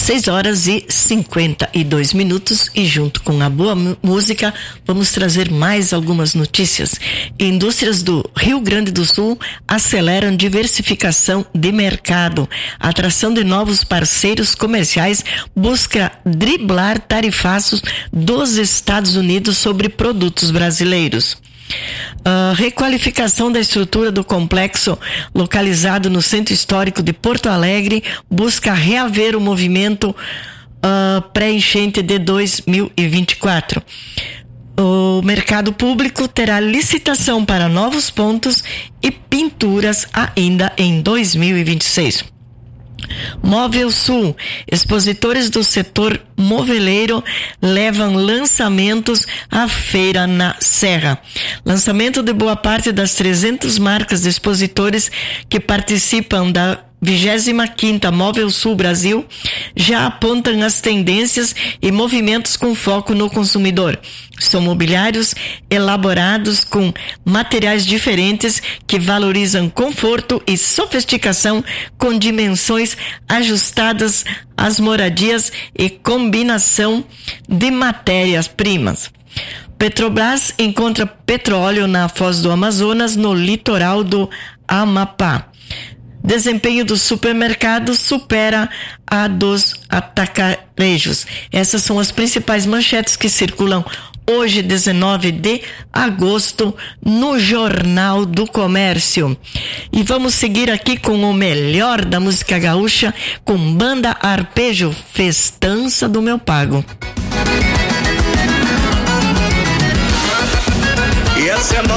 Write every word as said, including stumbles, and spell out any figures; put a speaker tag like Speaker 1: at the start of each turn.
Speaker 1: seis horas e cinquenta e dois minutos e junto com a boa música vamos trazer mais algumas notícias. Indústrias do Rio Grande do Sul aceleram diversificação de mercado. A atração de novos parceiros comerciais busca driblar tarifaços dos Estados Unidos sobre produtos brasileiros. Uh, requalificação da estrutura do complexo localizado no Centro Histórico de Porto Alegre busca reaver o movimento uh, pré-enchente de dois mil e vinte e quatro. O mercado público terá licitação para novos pontos e pinturas ainda em dois mil e vinte e seis. Móvel Sul, expositores do setor moveleiro levam lançamentos à feira na Serra. Lançamento de boa parte das trezentas marcas de expositores que participam da vigésima quinta Móvel Sul Brasil já apontam as tendências e movimentos com foco no consumidor. São mobiliários elaborados com materiais diferentes que valorizam conforto e sofisticação com dimensões ajustadas às moradias e combinação de matérias-primas. Petrobras encontra petróleo na Foz do Amazonas, no litoral do Amapá. Desempenho dos supermercados supera a dos atacarejos. Essas são as principais manchetes que circulam hoje, dezenove de agosto, no Jornal do Comércio. E vamos seguir aqui com o melhor da música gaúcha, com Banda Arpejo, Festança do Meu Pago.
Speaker 2: E essa é